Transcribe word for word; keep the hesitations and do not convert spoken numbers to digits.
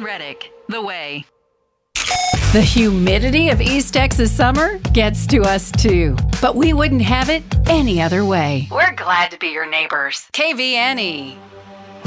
Reddick, The Way. The humidity of East Texas summer gets to us too, but we wouldn't have it any other way. We're glad to be your neighbors. K V N E.